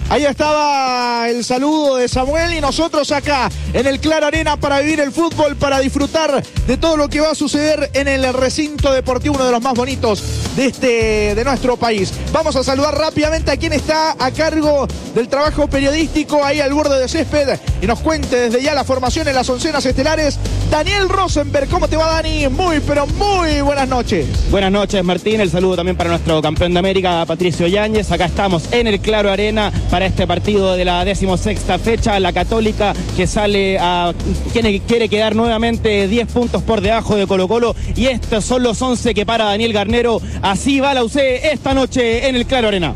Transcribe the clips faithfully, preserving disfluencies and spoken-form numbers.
Ahí estaba el saludo de Samuel y nosotros acá en el Claro Arena para vivir el fútbol, para disfrutar de todo lo que va a suceder en el recinto deportivo, uno de los más bonitos de este de nuestro país. Vamos a saludar rápidamente a quien está a cargo del trabajo periodístico ahí al borde de césped y nos cuente desde ya la formación en las oncenas estelares. Daniel Rosenberg, ¿cómo te va, Dani? Muy, pero muy buenas noches. Buenas noches, Martín. El saludo también para nuestro campeón de América, Patricio Yáñez. Acá estamos en el Claro Arena para este partido de la decimosexta fecha. La Católica que sale a... Quiere, quiere quedar nuevamente diez puntos por debajo de Colo-Colo. Y estos son los once que para Daniel Garnero. Así va la U C esta noche en el Claro Arena.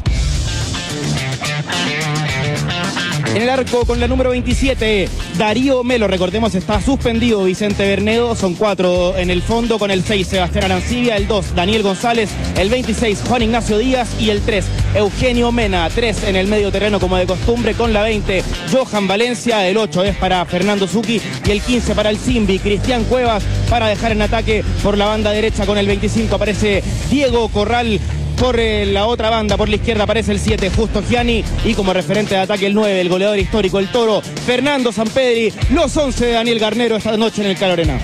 En el arco con la número veintisiete, Darío Melo. Recordemos, está suspendido Vicente Bernedo. Son cuatro en el fondo con el seis, Sebastián Arancibia. El dos, Daniel González. El veintiséis, Juan Ignacio Díaz. Y el tres, Eugenio Mena. tres en el medio terreno como de costumbre con la veinte, Johan Valencia. El ocho es para Fernando Zucchi. Y el quince para el Simbi, Cristian Cuevas. Para dejar en ataque por la banda derecha con el veinticinco aparece Diego Corral. Por eh, la otra banda, por la izquierda, aparece el siete, Justo Gianni. Y como referente de ataque el nueve, el goleador histórico, el Toro, Fernando Sampedri. Los once de Daniel Garnero esta noche en el Claro Arena.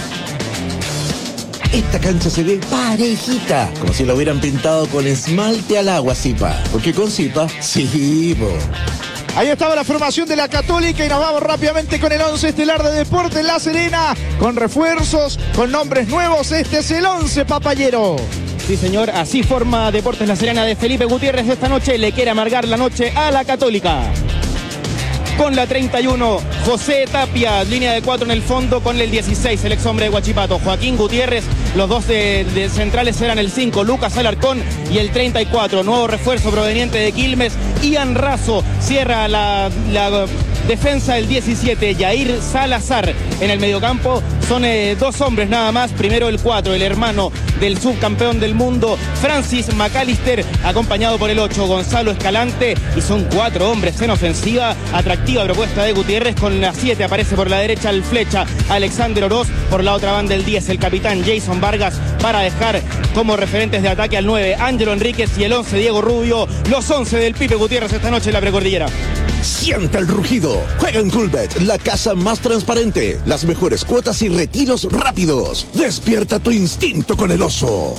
Esta cancha se ve parejita, como si la hubieran pintado con esmalte al agua, Zipa. Porque con Zipa, sí, po. Ahí estaba la formación de la Católica y nos vamos rápidamente con el once estelar de Deportes La Serena, con refuerzos, con nombres nuevos. Este es el once, papayero. Sí, señor, así forma Deportes La Serena de Felipe Gutiérrez esta noche. Le quiere amargar la noche a la Católica. Con la treinta y uno, José Tapia, línea de cuatro en el fondo con el dieciséis, el ex hombre de Huachipato, Joaquín Gutiérrez. Los dos de, de centrales eran el cinco, Lucas Alarcón, y el treinta y cuatro, nuevo refuerzo proveniente de Quilmes, Ian Razo. Cierra la, la defensa el diecisiete, Yair Salazar. En el mediocampo son eh, dos hombres nada más. Primero el cuatro, el hermano del subcampeón del mundo, Francis McAllister, acompañado por el ocho, Gonzalo Escalante. Y son cuatro hombres en ofensiva. Atractiva propuesta de Gutiérrez. Con la siete aparece por la derecha el flecha Alexander Oroz. Por la otra banda el diez, el capitán Jason Vargas, para dejar como referentes de ataque al nueve, Ángelo Enríquez, y el once, Diego Rubio. Los once del Pipe Gutiérrez esta noche en la Precordillera. Sienta el rugido. Juega en Coolbet, la casa más transparente. Las mejores cuotas y retiros rápidos. Despierta tu instinto con el oso.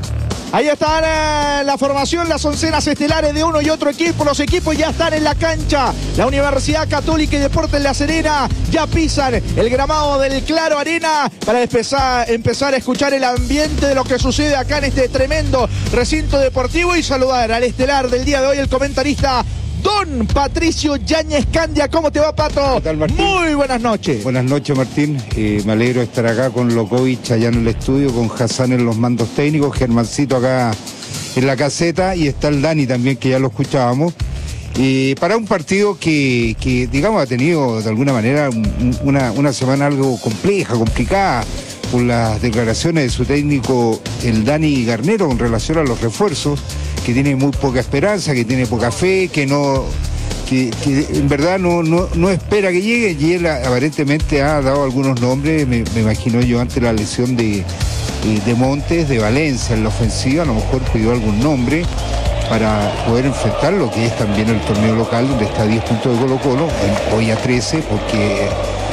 Ahí están eh, la formación, las oncenas estelares de uno y otro equipo. Los equipos ya están en la cancha. La Universidad Católica y Deportes La Serena ya pisan el gramado del Claro Arena para empezar, empezar a escuchar el ambiente de lo que sucede acá en este tremendo recinto deportivo y saludar al estelar del día de hoy, el comentarista Don Patricio Yáñez Candia. ¿Cómo te va, Pato? ¿Qué tal, Martín? Muy buenas noches. Buenas noches, Martín. Eh, me alegro de estar acá con Lokovic allá en el estudio, con Hassan en los mandos técnicos, Germancito acá en la caseta, y está el Dani también, que ya lo escuchábamos. Eh, para un partido que, que, digamos, ha tenido de alguna manera un, una, una semana algo compleja, complicada, por las declaraciones de su técnico, el Dani Garnero, en relación a los refuerzos, que tiene muy poca esperanza, que tiene poca fe, que no, que, que en verdad no, no, no espera que llegue, y él aparentemente ha dado algunos nombres, me, me imagino yo, ante la lesión de, de Montes, de Valencia en la ofensiva, a lo mejor pidió algún nombre para poder enfrentar lo que es también el torneo local, donde está a diez puntos de Colo-Colo, hoy a trece, porque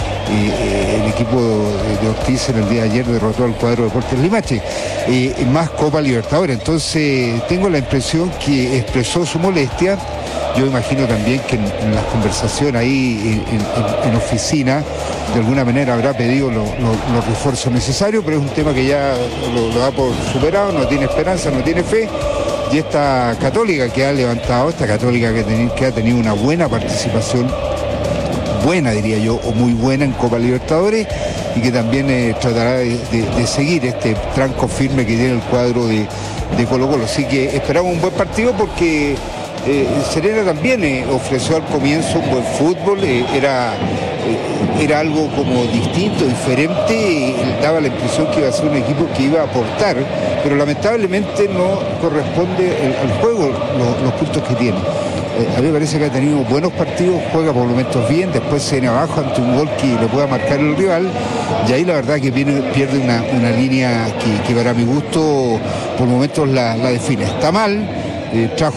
Eh, el equipo de Ortiz en el día de ayer derrotó al cuadro de Deportes Limache, eh, más Copa Libertadores. Entonces tengo la impresión que expresó su molestia. Yo imagino también que en, en las conversaciones ahí en, en, en oficina de alguna manera habrá pedido lo, lo, los refuerzos necesarios, pero es un tema que ya lo, lo da por superado, no tiene esperanza, no tiene fe. Y esta Católica que ha levantado, esta Católica que, ten, que ha tenido una buena participación, buena diría yo, o muy buena en Copa Libertadores, y que también eh, tratará de, de, de seguir este tranco firme que tiene el cuadro de, de Colo-Colo. Así que esperamos un buen partido, porque eh, Serena también eh, ofreció al comienzo un buen fútbol, eh, era, eh, era algo como distinto, diferente, y daba la impresión que iba a ser un equipo que iba a aportar, pero lamentablemente no corresponde el, al juego lo, los puntos que tiene. A mí me parece que ha tenido buenos partidos, juega por momentos bien, después se viene abajo ante un gol que le pueda marcar el rival, y ahí la verdad que viene, pierde una, una línea que, que para mi gusto por momentos la, la define. Está mal, eh, trajo